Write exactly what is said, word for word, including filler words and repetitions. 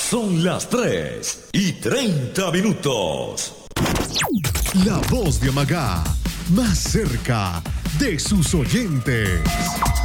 Son las tres y treinta minutos. La voz de Amagá, más cerca de sus oyentes.